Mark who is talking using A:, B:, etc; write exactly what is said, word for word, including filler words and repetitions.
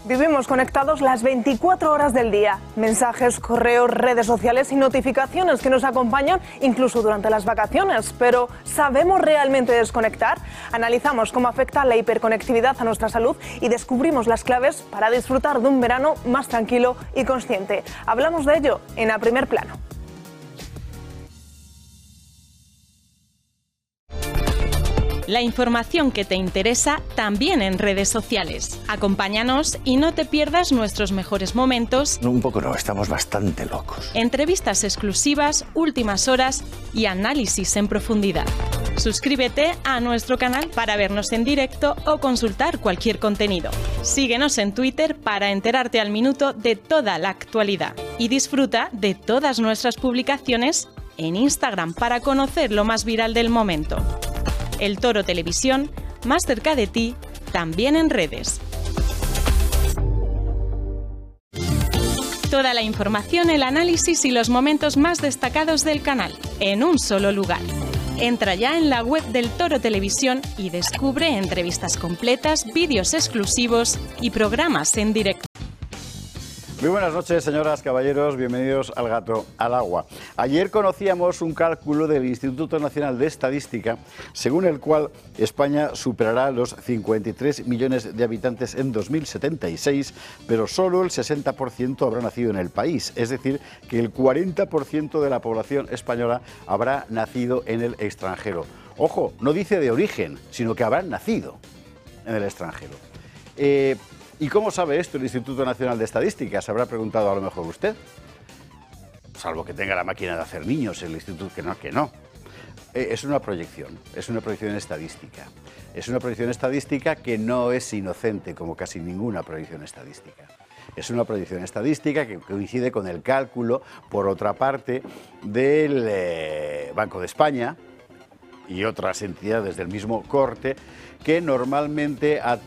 A: Vivimos conectados las veinticuatro horas del día. Mensajes, correos, redes sociales y notificaciones que nos acompañan incluso durante las vacaciones. Pero ¿sabemos realmente desconectar? Analizamos cómo afecta la hiperconectividad a nuestra salud y descubrimos las claves para disfrutar de un verano más tranquilo y consciente. Hablamos de ello en A Primer Plano.
B: La información que te interesa también en redes sociales. Acompáñanos y no te pierdas nuestros mejores momentos.
C: Un poco no, estamos bastante locos.
B: Entrevistas exclusivas, últimas horas y análisis en profundidad. Suscríbete a nuestro canal para vernos en directo o consultar cualquier contenido. Síguenos en Twitter para enterarte al minuto de toda la actualidad. Y disfruta de todas nuestras publicaciones en Instagram para conocer lo más viral del momento. El Toro Televisión, más cerca de ti, también en redes. Toda la información, el análisis y los momentos más destacados del canal, en un solo lugar. Entra ya en la web del Toro Televisión y descubre entrevistas completas, vídeos exclusivos y programas en directo.
C: Muy buenas noches, señoras, caballeros, bienvenidos al Gato al Agua. Ayer conocíamos un cálculo del Instituto Nacional de Estadística, según el cual España superará los cincuenta y tres millones de habitantes en dos mil setenta y seis, pero solo el sesenta por ciento habrá nacido en el país, es decir, que el cuarenta por ciento de la población española habrá nacido en el extranjero. Ojo, no dice de origen, sino que habrán nacido en el extranjero. Eh, ¿Y cómo sabe esto el Instituto Nacional de Estadística? Se habrá preguntado a lo mejor usted. Salvo que tenga la máquina de hacer niños, el instituto, que no, que no. Eh, es una proyección, es una proyección estadística. Es una proyección estadística que no es inocente, como casi ninguna proyección estadística. Es una proyección estadística que coincide con el cálculo, por otra parte, del eh, Banco de España y otras entidades del mismo corte, que normalmente